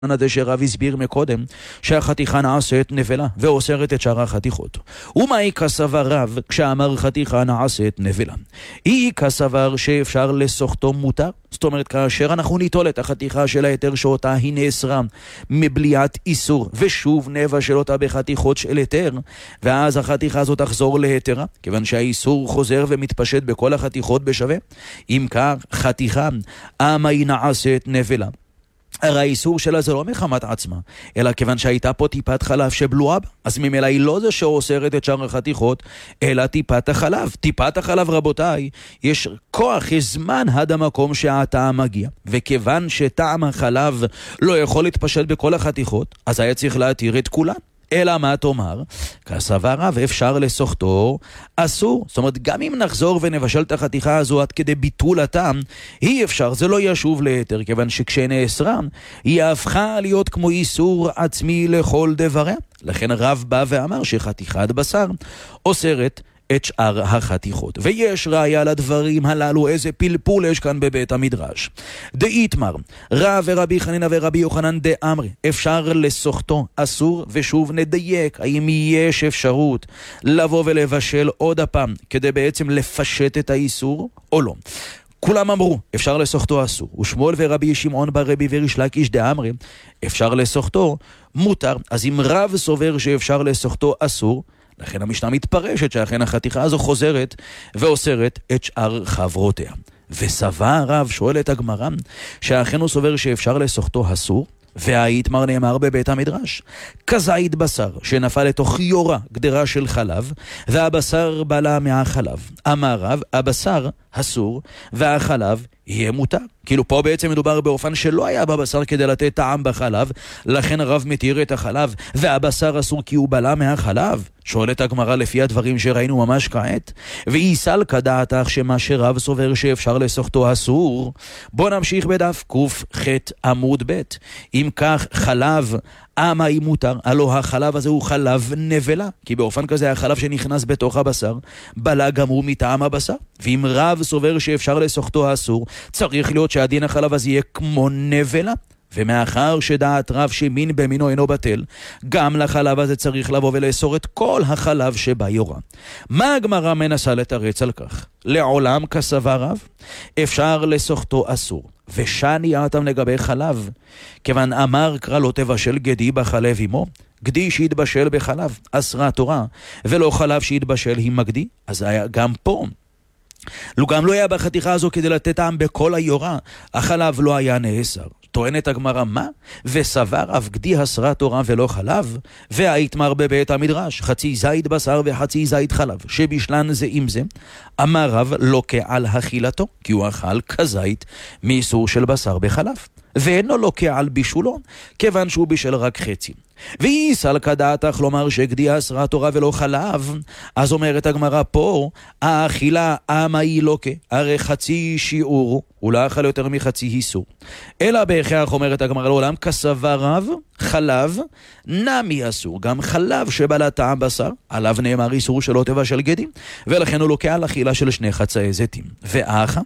הזה שרב הסביר מקודם שהחתיכה נעשית נבלה ואוסרת את שאר החתיכות. ומהי כסבר רב כשאמר חתיכה נעשית נבלה? היא כסבר שאפשר לסוחתו מותר, זאת אומרת כאשר אנחנו ניטול את החתיכה של היתר שאותה היא נאסרה מבליעת איסור ושוב נבשל אותה בחתיכות של היתר, ואז החתיכה הזאת תחזור להיתרה כיוון שהאיסור חוזר ומתפשט בכל החתיכות בשווה. אם כך חתיכה אמה היא נעשית נבלה, הרי האיסור שלה זה לא מחמת עצמה, אלא כיוון שהייתה פה טיפת חלב שבלועה בה, אז ממילא היא לא זה שאוסרת את שאר החתיכות, אלא טיפת החלב. טיפת החלב, רבותיי, יש כוח, יש זמן עד המקום שהטעם מגיע, וכיוון שטעם החלב לא יכול להתפשט בכל החתיכות, אז היה צריך להתיר את כולן. אלא מה תאמר? כסבר רב אפשר לסוחתו אסור. זאת אומרת, גם אם נחזור ונבשל את החתיכה הזו עד כדי ביטול הטעם, אי אפשר, זה לא ישוב ליתר, כיוון שכשנאסרה היא הפכה להיות כמו איסור עצמי לכל דבריה. לכן רב בא ואמר שחתיכת בשר אוסרת את שאר החתיכות. ויש ראיה לדברים הללו, איזה פלפול יש כאן בבית המדרש. דאיתמר, רב ורבי חנינא ורבי יוחנן דאמרי, אפשר לסוחתו אסור, ושוב נדייק, האם יש אפשרות לבוא ולבשל עוד הפעם, כדי בעצם לפשט את האיסור או לא. כולם אמרו, אפשר לסוחתו אסור. ושמואל ורבי שמעון בר רבי וריש לקיש דאמרי, אפשר לסוחתו מותר. אז אם רב סובר שאפשר לסוחתו אסור, לכן המשנה מתפרשת שאכן החתיכה הזו חוזרת ואוסרת את שאר חברותיה. וסבר רב, שואלת הגמרא, שאכן הוא סובר שאפשר לסוחתו אסור, והאיתמר נאמר בבית המדרש, כזית בשר שנפל לתוך יורה גדרה של חלב, והבשר בלע מהחלב. אמר רב, הבשר אסור והחלב יהיה מותר. כאילו פה בעצם מדובר באופן שלא היה בבשר כדי לתת טעם בחלב, לכן רב מתיר את החלב, והבשר אסור כי הוא בלע מהחלב. שואלת הגמרא לפי הדברים שראינו ממש כעת, ואיסל כדעתך שמה שרב סובר שאפשר לסוחתו אסור. בוא נמשיך בדף ק"ח עמוד ב'. אם כך חלב אמה היא מותר, הלא החלב הזה הוא חלב נבלה, כי באופן כזה החלב שנכנס בתוך הבשר בלע גם הוא מטעם הבשר. ואם רב סובר שאפשר לסוחתו אסור, צריך להיות שהדין החלב הזה יהיה כמו נבלה. ומאחר שדעת רב שמין במינו אינו בטל, גם לחלב הזה צריך לבוא ולאסור את כל החלב שביורה. מה הגמרא מנסה לתרץ על כך? לעולם כסבר רב אפשר לסוחתו אסור, ושני אתם לגבי חלב, כיוון אמר קרא לא תבשל גדי בחלב עמו, גדי שהתבשל בחלב אסרה תורה, ולא חלב שהתבשל עם מגדי. אז היה גם פה, לו גם לא היה בחתיכה הזו כדי לתת טעם בכל היורה, החלב לא היה נאסר. טוענת הגמרא מה? וסבר רב גדי אסרה תורה ולא חלב, והאיתמר בבית המדרש, חצי זית בשר וחצי זית חלב, שבשלן זה עם זה. אמר רב לא כעל אכילתו, כי הוא אכל כזית מאיסור של בשר בחלב, ואינו לא כעל בישולו, כיוון שהוא בישל רק חצי. ואיסל כדעתך לומר שגדי אסרה תורה ולא חלב, אז אומרת הגמרא פה, האכילה אמה היא לא הרי חצי שיעור, הוא לא אכל יותר מחצי איסור. אלא בהכרח אומרת הגמרא לעולם כסבר רב, חלב נמי אסור, גם חלב שבלע טעם בשר, עליו נאמר איסור שלא תבשל גדי, ולכן הוא לוקח על אכילה של 2 חצאי זיתים. ואחה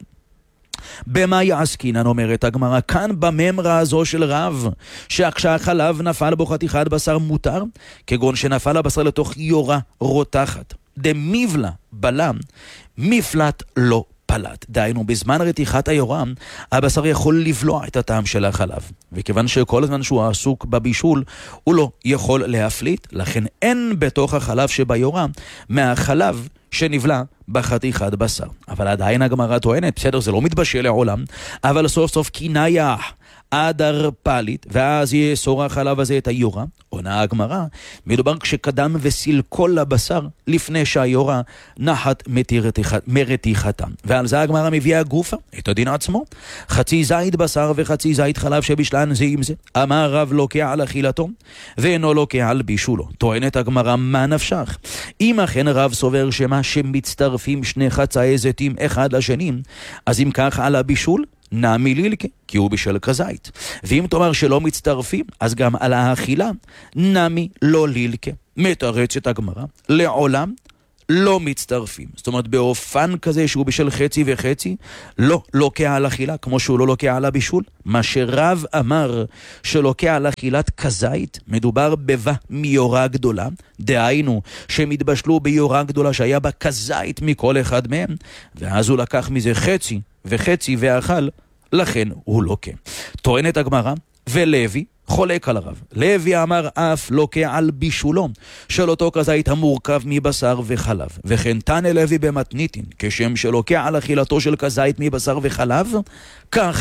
במה יעסקינן, אומרת הגמרא כאן בממרה הזו של רב, שכשהחלב נפל בו חתיכת בשר מותר, כגון שנפל הבשר לתוך יורה רותחת, דמיבלה בלם, מפלט לא פלט. דהיינו, בזמן רתיחת היורה, הבשר יכול לבלוע את הטעם של החלב. וכיוון שכל הזמן שהוא עסוק בבישול, הוא לא יכול להפליט, לכן אין בתוך החלב שביורה מהחלב שנבלע בחתיכת בשר. אבל עדיין הגמרא טוענת, בסדר, זה לא מתבשל לעולם, אבל סוף סוף כיניה אדר פלית, ואז יאסור החלב הזה את היורה. עונה הגמרא, מדובר כשקדם וסילקו לבשר לפני שהיורה נחת מרתיחתם. ועל זה הגמרא מביאה גופה, את הדין עצמו. חצי זית בשר וחצי זית חלב שבשלן זה עם זה. אמר רב לוקח על אכילתו, ואינו לוקח על בישולו. טוענת הגמרא, מה נפשך? אם אכן רב סובר שמה שמצטרפים 2 חצאי זיתים אחד לשני, אז אם כך על הבישול, נמי לילקה, כי הוא בישל כזית. ואם תאמר שלא מצטרפים, אז גם על האכילה, נמי לא לילקה. מתרצת הגמרא, לעולם לא מצטרפים. זאת אומרת, באופן כזה שהוא בשל חצי וחצי, לא לוקע על אכילה, כמו שהוא לא לוקע על הבישול. מה שרב אמר שלוקע על אכילת כזית, מדובר בבא מיורה גדולה, דהיינו שמתבשלו ביורה גדולה שהיה בה כזית מכל אחד מהם, ואז הוא לקח מזה חצי וחצי ואכל, לכן הוא לוקע. טוענת הגמרא, ולוי חולק על הרב. לוי אמר אף לוקע על בישולו של אותו כזית המורכב מבשר וחלב. וכן תנא לוי במתניתין, כשם שלוקע על אכילתו של כזית מבשר וחלב, כך